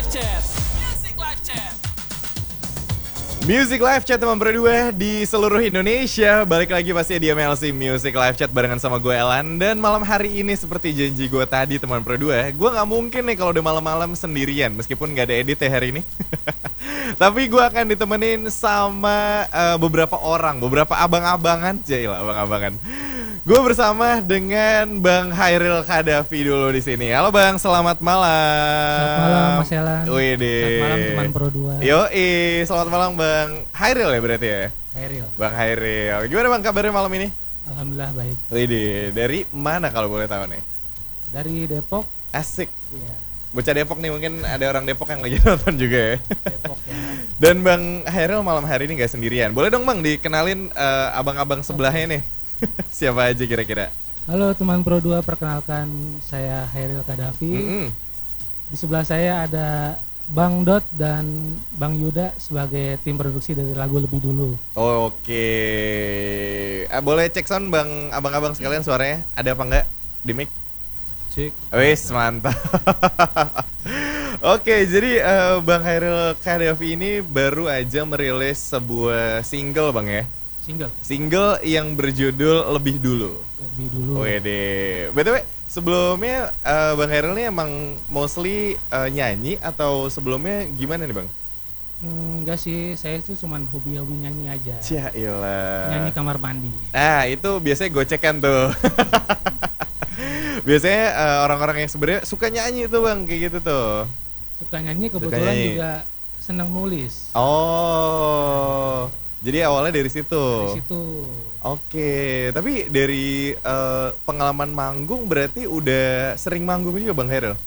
Chat. Music Live Chat. Music Live Chat teman berdua di seluruh Indonesia. Balik lagi pasti di MLC Music Live Chat barengan sama gue Elan. Dan malam hari ini seperti janji gue tadi teman berdua, gue gak mungkin nih kalau udah malam-malam sendirian. Meskipun gak ada edit ya hari ini. Tapi gue akan ditemenin sama beberapa orang, beberapa abang-abangan. Jailah abang-abangan. Gue bersama dengan Bang Hairil Khadafi dulu di sini. Halo Bang, selamat malam. Selamat malam Mas Elan. Widih. Selamat malam teman Pro 2. Yoi, selamat malam Bang Hairil ya berarti ya? Hairil. Bang Hairil, gimana Bang kabarnya malam ini? Alhamdulillah baik. Widih, dari mana kalau boleh tahu nih? Dari Depok. Asik. Iya. Bocah Depok nih, mungkin ada orang Depok yang lagi nonton juga ya. Depok ya. Dan Bang Hairil malam hari ini gak sendirian. Boleh dong Bang dikenalin abang-abang sebelahnya nih. Siapa aja kira-kira? Halo teman Pro 2, perkenalkan saya Hairil Khadafi. Di sebelah saya ada Bang Dot dan Bang Yuda sebagai tim produksi dari lagu Lebih Dulu. Oke. Boleh cek sound Bang, abang-abang sekalian suaranya ada apa enggak di mic? Cek. Wis mantap. Oke, jadi Bang Hairil Khadafi ini baru aja merilis sebuah single Bang ya. Single yang berjudul Lebih Dulu. Lebih Dulu. Wede. BTW, sebelumnya Bang Hairil ini emang mostly nyanyi atau sebelumnya gimana nih Bang? Enggak sih, saya itu cuman hobi-hobi nyanyi aja. Cailah. Nyanyi kamar mandi. Nah, itu biasanya gocekan tuh. Biasanya orang-orang yang sebenarnya suka nyanyi tuh Bang, kayak gitu tuh. Suka nyanyi, kebetulan juga senang nulis. Oh. Jadi awalnya dari situ. Dari situ. Oke, tapi dari pengalaman manggung berarti udah sering manggung juga Bang Hairil?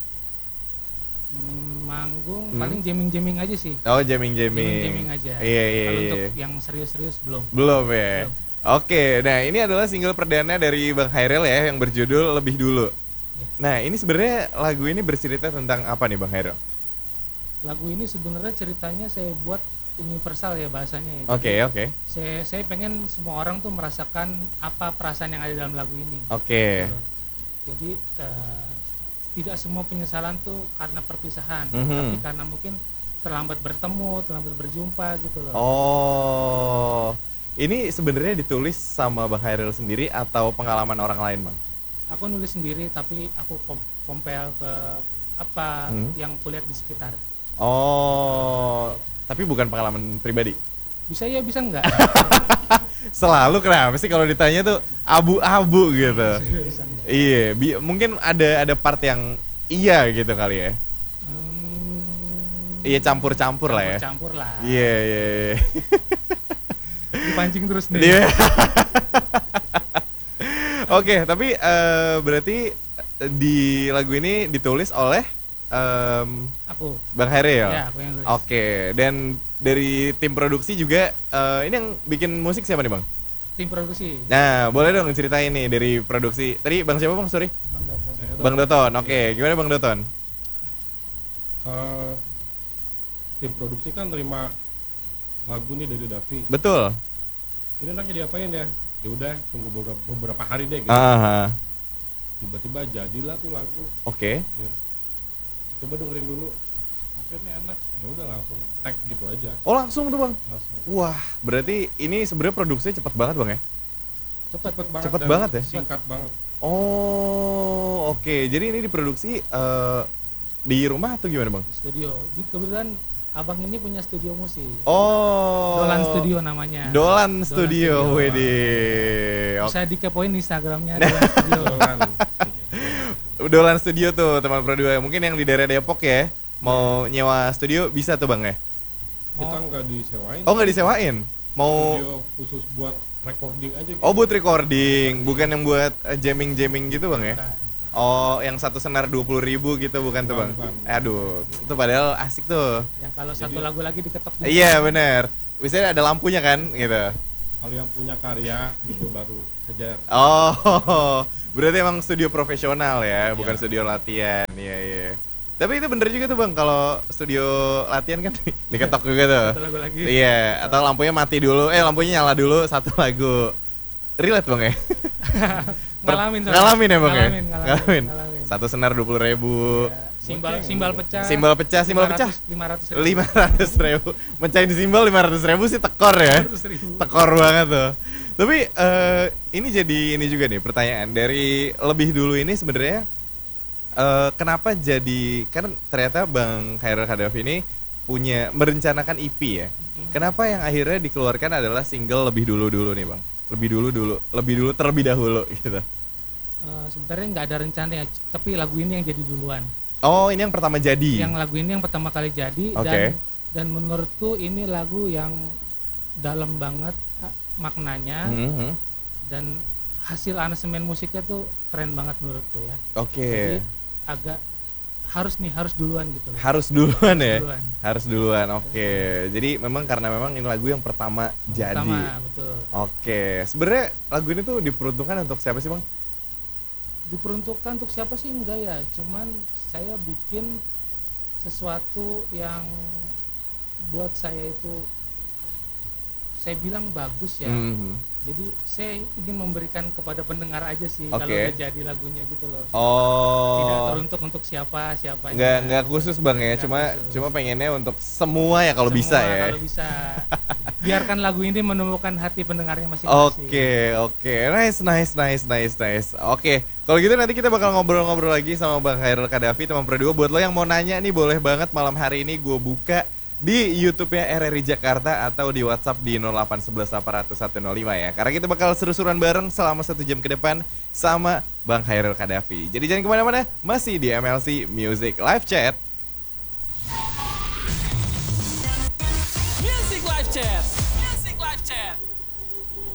Manggung paling jamming-jamming aja sih. Oh, jamming-jamming. Jamming-jamming aja. Iya. Kalau untuk yang serius-serius belum. Belum ya. Belum. Oke, nah ini adalah single perdana dari Bang Hairil ya yang berjudul Lebih Dulu. Ya. Nah, ini sebenarnya lagu ini bercerita tentang apa nih Bang Hairil? Lagu ini sebenarnya ceritanya saya buat universal ya bahasanya ya. Oke. Saya pengen semua orang tuh merasakan apa perasaan yang ada dalam lagu ini. Oke. Gitu. Jadi tidak semua penyesalan tuh karena perpisahan, Mhm. tapi karena mungkin terlambat bertemu, terlambat berjumpa gitu loh. Oh. Ini sebenarnya ditulis sama Bang Hairil sendiri atau pengalaman orang lain, Bang? Aku nulis sendiri tapi aku compare ke apa yang kulihat di sekitar. Oh. Tapi bukan pengalaman pribadi. Bisa ya, bisa enggak? Selalu kenapa sih kalau ditanya tuh abu-abu gitu. Bisa enggak? Iya, mungkin ada part yang iya gitu kali ya. Iya, campur-campur lah ya. Campur lah. Iya. Dipancing terus nih. Iya. Oke, tapi berarti di lagu ini ditulis oleh Aku. Bang Hairil. Ya, aku yang nulis. Oke, dan dari tim produksi juga ini yang bikin musik siapa nih Bang? Tim produksi. Nah, boleh dong ceritain nih dari produksi. Tadi Bang siapa Bang? Sorry. Bang Dato. Bang Doton. Oke, gimana Bang Doton? Tim produksi kan nerima lagu nih dari Davi. Betul. Ini enaknya diapain ya? Ya udah tunggu beberapa hari deh gitu. Aha. Tiba-tiba jadilah tuh lagu. Oke. Ya. Coba dengerin dulu. Akhirnya enak. Ya udah langsung tag gitu aja. Oh, langsung tuh Bang. Langsung. Wah, berarti ini sebenarnya produksinya cepat banget Bang ya? Cepet banget. Cepet dan banget ya? Singkat banget. Oh, oke. Jadi ini diproduksi di rumah atau gimana Bang? Di studio. Kebetulan abang ini punya studio musik. Oh. Dolan Studio namanya. Dolan Studio, Studio. Widih. Bisa dikepoin Instagramnya Dolan Studio. Dolan. Dolan Studio tuh teman Pro 2. Mungkin yang di daerah Depok ya, mau nyewa studio bisa tuh Bang ya? Kita nggak disewain. Oh, nggak disewain? Mau Studio khusus buat recording aja gitu. Oh, buat recording, bukan yang buat jamming-jamming gitu Bang ya? Bukan. Oh, yang satu senar 20.000 gitu bukan tuh Bang? Bukan. Aduh, itu padahal asik tuh. Yang kalau satu lagu lagi diketok. Iya, bener. Biasanya ada lampunya kan gitu. Kalau yang punya karya gitu baru kejar. Oh, berarti emang studio profesional ya, bukan Iya. studio latihan. Iya. Tapi itu bener juga tuh Bang, kalau studio latihan kan diketok juga tuh. Satu lagu lagi. Iya, atau lampunya mati dulu, lampunya nyala dulu satu lagu. Relate Bang ya? Ngalamin soalnya. Ngalamin ya Bang ya? Ngalamin. Satu senar 20.000. Iya. Simbal pecah. Simbal pecah, simbal pecah. 500.000. 500.000. Mecahin simbal 500.000 sih tekor ya. 500.000. Tekor banget tuh. Tapi ini jadi ini juga nih pertanyaan dari lebih dulu ini sebenarnya kenapa jadi kan ternyata Bang Khairil Kadafi ini merencanakan EP ya. Kenapa yang akhirnya dikeluarkan adalah single lebih dulu nih Bang? Lebih dulu terlebih dahulu gitu. Sebenarnya nggak ada rencana ya, tapi lagu ini yang jadi duluan. Oh, ini yang pertama jadi. Yang lagu ini yang pertama kali jadi dan menurutku ini lagu yang dalam banget maknanya dan hasil aransemen musiknya tuh keren banget menurutku ya. Oke. Jadi agak harus duluan gitu. Harus duluan ya. Harus duluan. Oke. Jadi memang karena memang ini lagu yang pertama jadi. Betul. Oke. Sebenarnya lagu ini tuh diperuntukkan untuk siapa sih, Bang? Diperuntukkan untuk siapa sih enggak ya, cuman saya bikin sesuatu yang buat saya itu saya bilang bagus ya. Jadi saya ingin memberikan kepada pendengar aja sih kalau udah jadi lagunya gitu loh. Tidak teruntuk untuk siapa nggak khusus Bang ya, cuma pengennya untuk semua ya kalau bisa ya. Kalau bisa biarkan lagu ini menemukan hati pendengarnya masing-masing. Oke. Nice. Oke, kalau gitu nanti kita bakal ngobrol-ngobrol lagi sama Bang Khairil Kadafi, teman Pro 2. Buat lo yang mau nanya nih boleh banget malam hari ini gue buka di YouTube-nya RRI Jakarta atau di WhatsApp di 0811 800 105 ya. Karena kita bakal seru-seruan bareng selama 1 jam ke depan sama Bang Khairil Kadafi. Jadi jangan kemana-mana, masih di MLC Music Live Chat.